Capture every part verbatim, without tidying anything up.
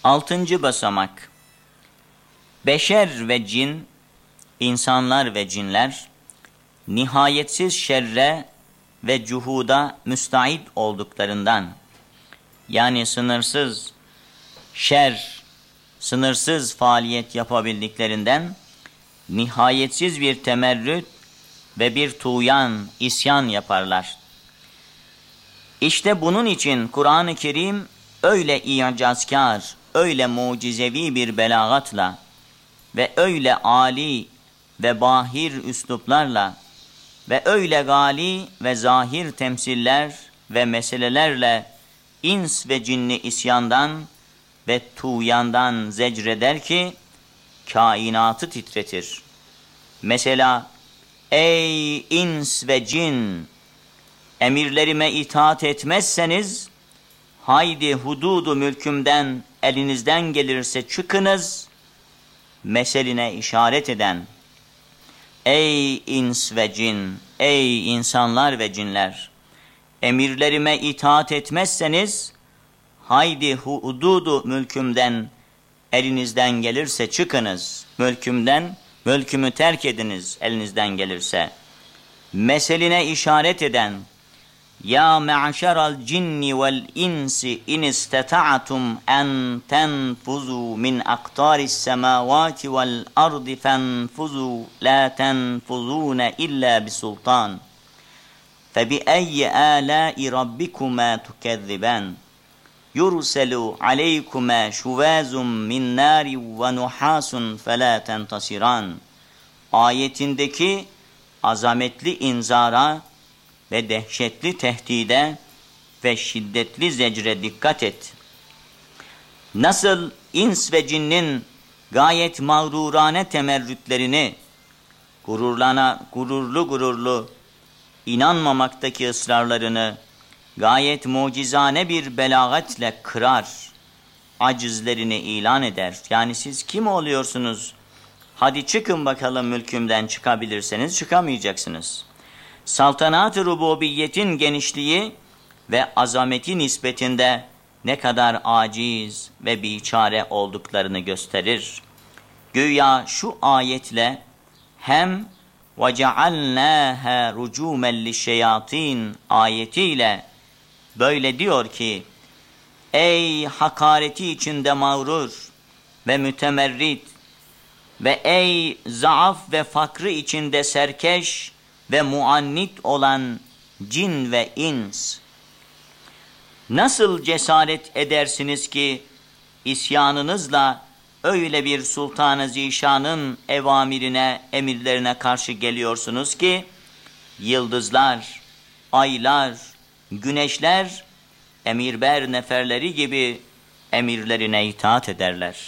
Altıncı basamak. Beşer ve cin, insanlar ve cinler, nihayetsiz şerre ve cuhuda müstahit olduklarından, yani sınırsız şer, sınırsız faaliyet yapabildiklerinden, nihayetsiz bir temerrüt ve bir tuğyan, isyan yaparlar. İşte bunun için Kur'an-ı Kerim öyle i'cazkar, öyle mucizevi bir belagatla ve öyle âli ve bahir üsluplarla ve öyle gali ve zahir temsiller ve meselelerle ins ve cinni isyandan ve tuğyandan zecreder ki kainatı titretir. Mesela ey ins ve cin, emirlerime itaat etmezseniz haydi hududu mülkümden elinizden gelirse çıkınız meseline işaret eden ey ins ve cin, ey insanlar ve cinler, emirlerime itaat etmezseniz haydi hududu mülkümden elinizden gelirse çıkınız, mülkümden mülkümü terk ediniz elinizden gelirse meseline işaret eden ya me'şeral cinni vel insi in istata'tum en tenfuzu min aqtaris semavati vel ardi fenfuzu la tenfuzune illa bisultan febi ayyi alai rabbikuma tukezziban yurselu aleykuma şuvazun min nari ve nuhasun fela tentasiran ayetindeki azametli inzara ve dehşetli tehdide ve şiddetli zecre dikkat et. Nasıl ins ve cinnin gayet mağrurane temerrütlerini, gururlana, gururlu gururlu inanmamaktaki ısrarlarını gayet mucizane bir belagatle kırar, acizlerini ilan eder. Yani siz kim oluyorsunuz? Hadi çıkın bakalım mülkümden, çıkabilirseniz çıkamayacaksınız. Saltanat-ı rububiyetin genişliği ve azameti nispetinde ne kadar aciz ve biçare olduklarını gösterir. Güya şu ayetle hem وَجَعَلْنَاهَا رُجُومًا لِلشَّيَاطِينَ ayetiyle böyle diyor ki, ey hakareti içinde mağrur ve mütemerrit ve ey zaaf ve fakrı içinde serkeş ve muannit olan cin ve ins, nasıl cesaret edersiniz ki isyanınızla öyle bir sultan-ı zişanın evamirine, emirlerine karşı geliyorsunuz ki yıldızlar, aylar, güneşler emirber neferleri gibi emirlerine itaat ederler.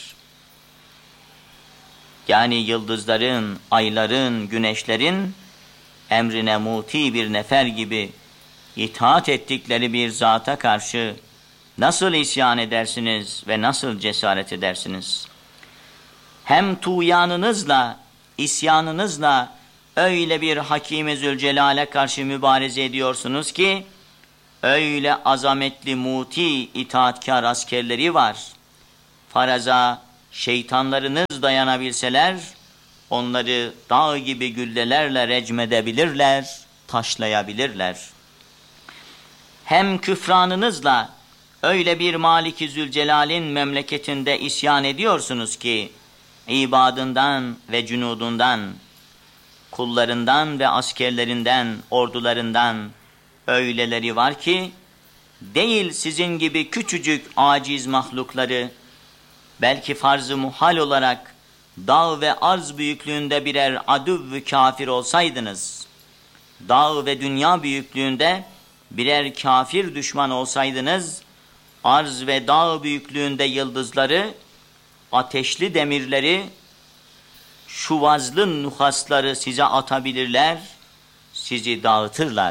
Yani yıldızların, ayların, güneşlerin emrine muti bir nefer gibi itaat ettikleri bir zata karşı nasıl isyan edersiniz ve nasıl cesaret edersiniz? Hem tuğyanınızla, isyanınızla öyle bir Hakim-i Zülcelal'e karşı mübareze ediyorsunuz ki öyle azametli muti itaatkar askerleri var. Faraza şeytanlarınız dayanabilseler onları dağ gibi güllelerle recmedebilirler, taşlayabilirler. Hem küfranınızla öyle bir Malik-i Zülcelal'in memleketinde isyan ediyorsunuz ki ibadından ve cunudundan, kullarından ve askerlerinden, ordularından öyleleri var ki değil sizin gibi küçücük aciz mahlukları belki farz-ı muhal olarak dağ ve arz büyüklüğünde birer adüv-ü kafir olsaydınız, dağ ve dünya büyüklüğünde birer kafir düşman olsaydınız, arz ve dağ büyüklüğünde yıldızları, ateşli demirleri, şuvazlı nuhasları size atabilirler, sizi dağıtırlar.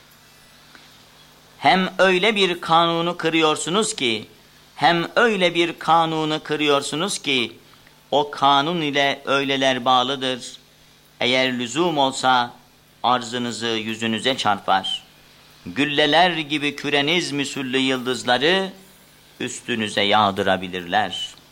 Hem öyle bir kanunu kırıyorsunuz ki, hem öyle bir kanunu kırıyorsunuz ki, o kanun ile öyleler bağlıdır. Eğer lüzum olsa arzınızı yüzünüze çarpar. Gülleler gibi küreniz müsüllü yıldızları üstünüze yağdırabilirler.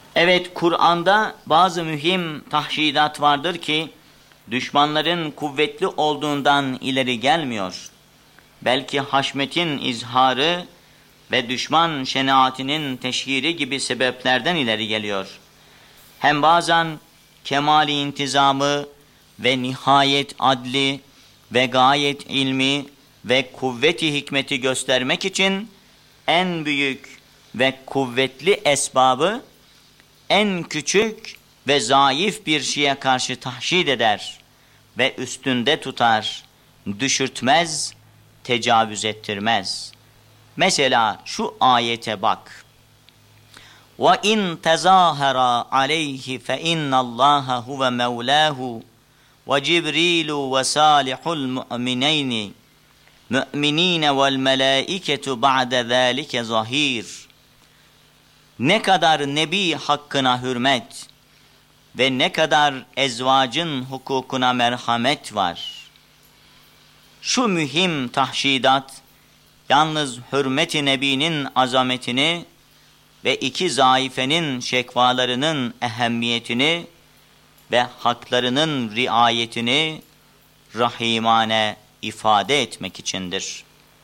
Evet, Kur'an'da bazı mühim tahşidat vardır ki düşmanların kuvvetli olduğundan ileri gelmiyor. Belki haşmetin izharı ve düşman şenaatinin teşhiri gibi sebeplerden ileri geliyor. Hem bazen kemali intizamı ve nihayet adli ve gayet ilmi ve kuvveti hikmeti göstermek için en büyük ve kuvvetli esbabı en küçük ve zayıf bir şeye karşı tahşid eder ve üstünde tutar, düşürtmez, tecavüz ettirmez. Mesela şu ayete bak. وَاِنْ تَزَاهَرَا عَلَيْهِ فَاِنَّ اللّٰهَ هُوَ مَوْلَاهُ وَجِبْرِيلُ وَسَالِحُ الْمُؤْمِنَيْنِ مُؤْمِنِينَ وَالْمَلَائِكَةُ بَعْدَ ذَٰلِكَ ظَهِيرٌ. Ne kadar Nebi hakkına hürmet ve ne kadar ezvacın hukukuna merhamet var. Şu mühim tahşidat, yalnız hürmet-i Nebi'nin azametini ve iki zaifenin şekvalarının ehemmiyetini ve haklarının riayetini rahimane ifade etmek içindir.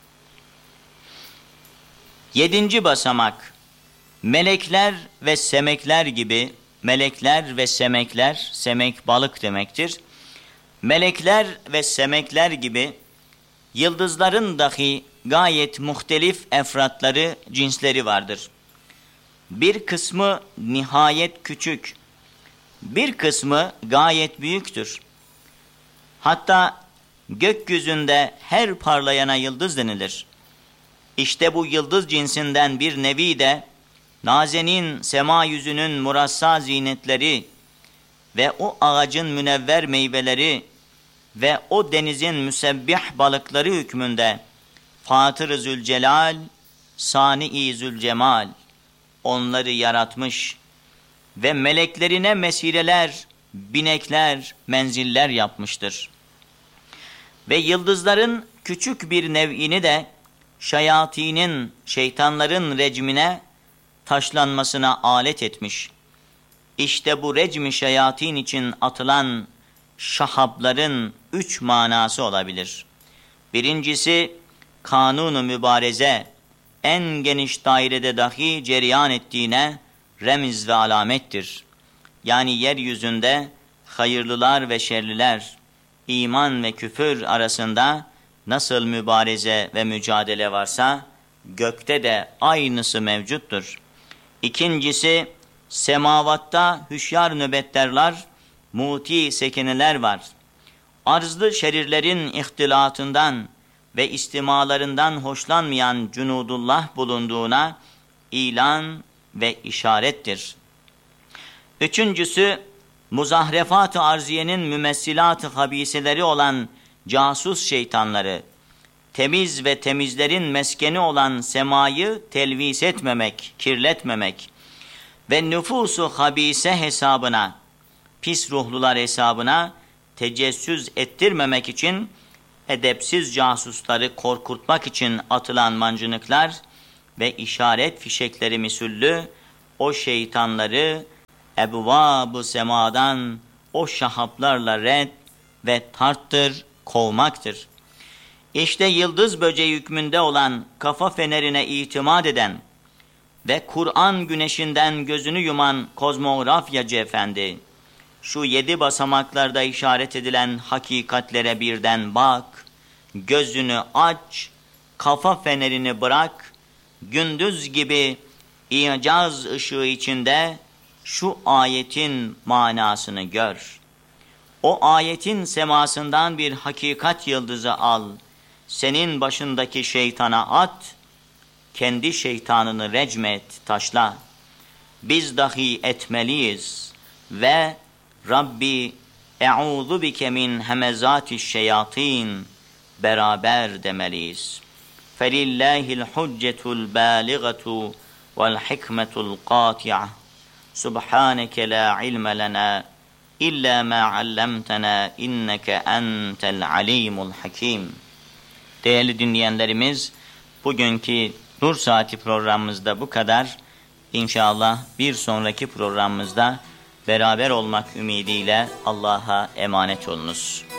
Yedinci basamak, melekler ve semekler gibi, melekler ve semekler, semek balık demektir. Melekler ve semekler gibi yıldızların dahi gayet muhtelif efratları, cinsleri vardır. Bir kısmı nihayet küçük, bir kısmı gayet büyüktür. Hatta gökyüzünde her parlayana yıldız denilir. İşte bu yıldız cinsinden bir nevi de nazenin sema yüzünün murassa zinetleri ve o ağacın münevver meyveleri ve o denizin müsebbih balıkları hükmünde Fatır-ı Zülcelal, Sani-i Zülcemal onları yaratmış ve meleklerine mesireler, binekler, menziller yapmıştır. Ve yıldızların küçük bir nev'ini de şeyatinin, şeytanların recmine, taşlanmasına alet etmiş. İşte bu recmi şeyatin için atılan şahabların üç manası olabilir. Birincisi, kanunu mübareze, en geniş dairede dahi cereyan ettiğine remiz ve alamettir. Yani yeryüzünde hayırlılar ve şerliler, iman ve küfür arasında nasıl mübareze ve mücadele varsa, gökte de aynısı mevcuttur. İkincisi, semavatta hüşyar nöbetlerler, muti sekineler var. Arzlı şerirlerin ihtilatından ve istimalarından hoşlanmayan cunudullah bulunduğuna ilan ve işarettir. Üçüncüsü, muzahrefat-ı arziyenin mümessilat-ı habiseleri olan casus şeytanları, temiz ve temizlerin meskeni olan semayı telvis etmemek, kirletmemek ve nüfusu habise hesabına, pis ruhlular hesabına tecessüs ettirmemek için edepsiz casusları korkutmak için atılan mancınıklar ve işaret fişekleri misüllü o şeytanları ebvab-ı semadan o şahaplarla red ve tarttır, kovmaktır. İşte yıldız böceği hükmünde olan kafa fenerine itimat eden ve Kur'an güneşinden gözünü yuman kozmografyacı efendi, şu yedi basamaklarda işaret edilen hakikatlere birden bak, gözünü aç, kafa fenerini bırak, gündüz gibi icaz ışığı içinde şu ayetin manasını gör. O ayetin semasından bir hakikat yıldızı al, senin başındaki şeytana at, kendi şeytanını recmet, taşla. Biz dahi etmeliyiz ve Rabbi e'udhu bike min hemezatiş şeyatin beraber demeliyiz. Felillahil hüccetul bâligatu vel hikmetul qâti'a. Subhaneke la ilme lena illa ma allamtana inneke entel alimul hakim. Değerli dinleyenlerimiz, bugünkü Nur Saati programımızda bu kadar. İnşallah bir sonraki programımızda beraber olmak ümidiyle Allah'a emanet olunuz.